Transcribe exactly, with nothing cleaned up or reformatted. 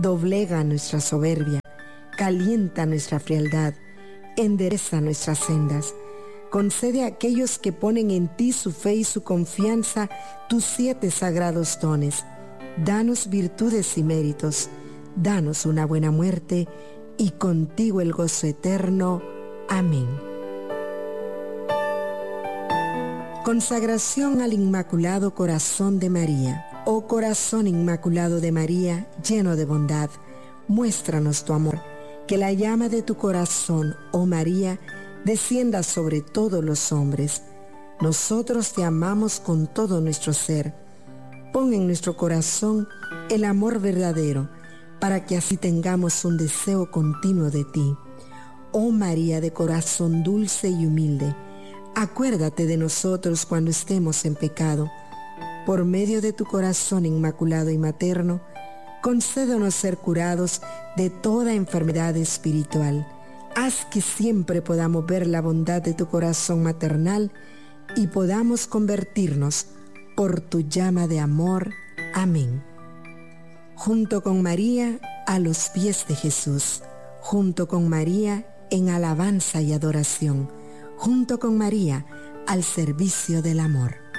doblega nuestra soberbia, calienta nuestra frialdad, endereza nuestras sendas. Concede a aquellos que ponen en ti su fe y su confianza tus siete sagrados dones. Danos virtudes y méritos, danos una buena muerte y contigo el gozo eterno. Amén. Consagración al Inmaculado Corazón de María. Oh Corazón Inmaculado de María, lleno de bondad, muéstranos tu amor. Que la llama de tu corazón, oh María, descienda sobre todos los hombres. Nosotros te amamos con todo nuestro ser. Pon en nuestro corazón el amor verdadero, para que así tengamos un deseo continuo de ti. Oh María de corazón dulce y humilde, acuérdate de nosotros cuando estemos en pecado. Por medio de tu corazón inmaculado y materno, concédenos ser curados de toda enfermedad espiritual. Haz que siempre podamos ver la bondad de tu corazón maternal y podamos convertirnos por tu llama de amor. Amén. Junto con María, a los pies de Jesús. Junto con María, en alabanza y adoración. Junto con María, al servicio del amor.